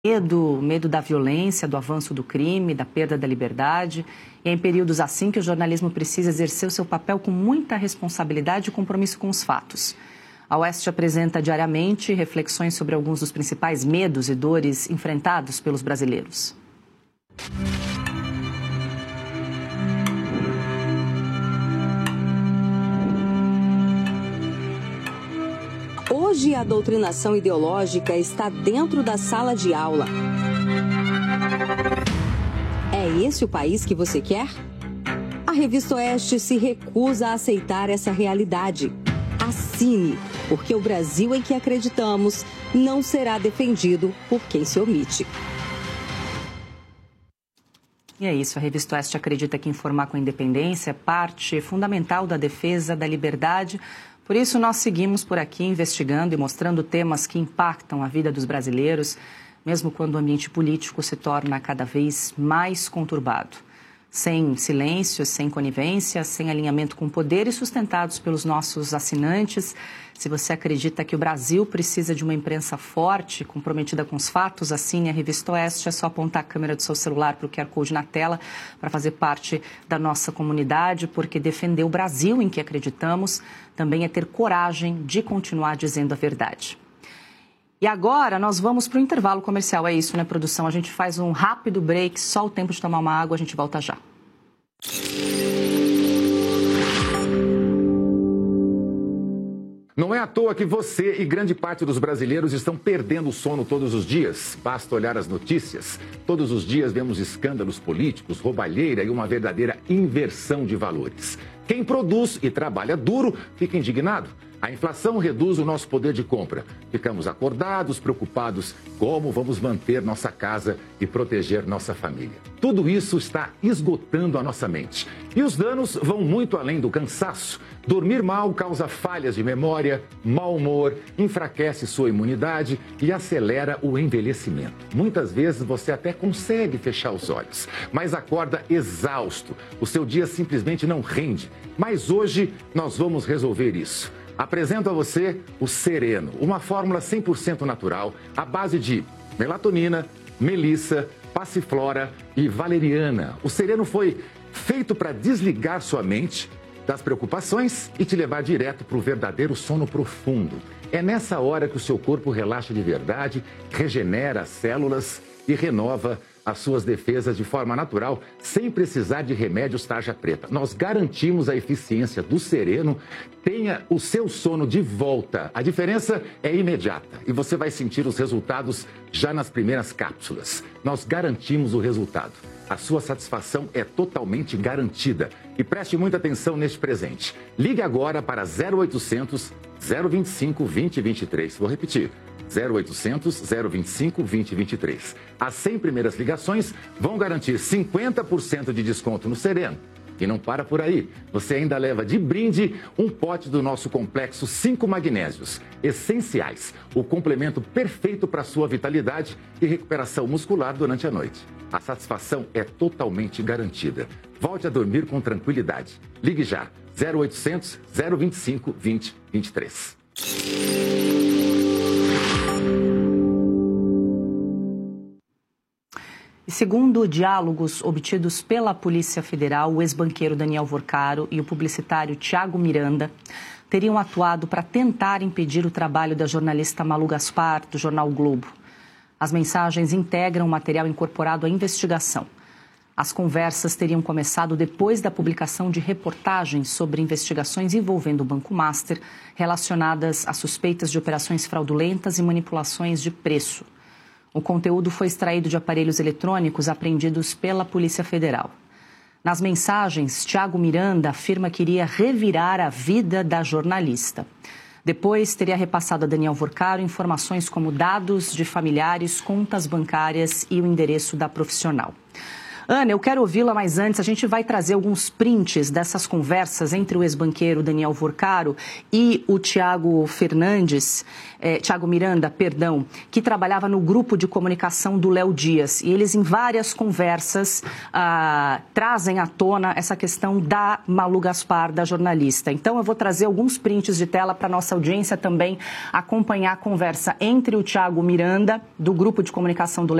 Medo da violência, do avanço do crime, da perda da liberdade. E é em períodos assim que o jornalismo precisa exercer o seu papel com muita responsabilidade e compromisso com os fatos. A Oeste apresenta diariamente reflexões sobre alguns dos principais medos e dores enfrentados pelos brasileiros. Hoje, a doutrinação ideológica está dentro da sala de aula. É esse o país que você quer? A Revista Oeste se recusa a aceitar essa realidade. Assine, porque o Brasil em que acreditamos não será defendido por quem se omite. E é isso, a Revista Oeste acredita que informar com independência é parte fundamental da defesa da liberdade. Por isso, nós seguimos por aqui investigando e mostrando temas que impactam a vida dos brasileiros, mesmo quando o ambiente político se torna cada vez mais conturbado. Sem silêncio, sem conivência, sem alinhamento com o poder e sustentados pelos nossos assinantes. Se você acredita que o Brasil precisa de uma imprensa forte, comprometida com os fatos, assine a Revista Oeste. É só apontar a câmera do seu celular para o QR Code na tela para fazer parte da nossa comunidade, porque defender o Brasil em que acreditamos também é ter coragem de continuar dizendo a verdade. E agora nós vamos para o intervalo comercial. É isso, né, produção? A gente faz um rápido break, só o tempo de tomar uma água, a gente volta já. Não é à toa que você e grande parte dos brasileiros estão perdendo o sono todos os dias. Basta olhar as notícias. Todos os dias vemos escândalos políticos, roubalheira e uma verdadeira inversão de valores. Quem produz e trabalha duro fica indignado. A inflação reduz o nosso poder de compra. Ficamos acordados, preocupados como vamos manter nossa casa e proteger nossa família. Tudo isso está esgotando a nossa mente. E os danos vão muito além do cansaço. Dormir mal causa falhas de memória, mau humor, enfraquece sua imunidade e acelera o envelhecimento. Muitas vezes você até consegue fechar os olhos, mas acorda exausto. O seu dia simplesmente não rende. Mas hoje nós vamos resolver isso. Apresento a você o Sereno, uma fórmula 100% natural, à base de melatonina, melissa, passiflora e valeriana. O Sereno foi feito para desligar sua mente das preocupações e te levar direto para o verdadeiro sono profundo. É nessa hora que o seu corpo relaxa de verdade, regenera as células e renova as suas defesas de forma natural, sem precisar de remédios tarja preta. Nós garantimos a eficiência do Sereno. Tenha o seu sono de volta. A diferença é imediata e você vai sentir os resultados já nas primeiras cápsulas. Nós garantimos o resultado. A sua satisfação é totalmente garantida. E preste muita atenção neste presente. Ligue agora para 0800 025 2023. Vou repetir. 0800 025 2023. As 100 primeiras ligações vão garantir 50% de desconto no Sereno. E não para por aí. Você ainda leva de brinde um pote do nosso complexo 5 magnésios essenciais. O complemento perfeito para a sua vitalidade e recuperação muscular durante a noite. A satisfação é totalmente garantida. Volte a dormir com tranquilidade. Ligue já. 0800 025 2023. Segundo diálogos obtidos pela Polícia Federal, o ex-banqueiro Daniel Vorcaro e o publicitário Tiago Miranda teriam atuado para tentar impedir o trabalho da jornalista Malu Gaspar, do jornal o Globo. As mensagens integram o material incorporado à investigação. As conversas teriam começado depois da publicação de reportagens sobre investigações envolvendo o Banco Master, relacionadas a suspeitas de operações fraudulentas e manipulações de preço. O conteúdo foi extraído de aparelhos eletrônicos apreendidos pela Polícia Federal. Nas mensagens, Tiago Miranda afirma que iria revirar a vida da jornalista. Depois, teria repassado a Daniel Vorcaro informações como dados de familiares, contas bancárias e o endereço da profissional. Ana, eu quero ouvi-la, mas antes a gente vai trazer alguns prints dessas conversas entre o ex-banqueiro Daniel Vorcaro e o Thiago Miranda, que trabalhava no grupo de comunicação do Léo Dias. E eles, em várias conversas, trazem à tona essa questão da Malu Gaspar, da jornalista. Então, eu vou trazer alguns prints de tela para a nossa audiência também acompanhar a conversa entre o Thiago Miranda, do grupo de comunicação do Léo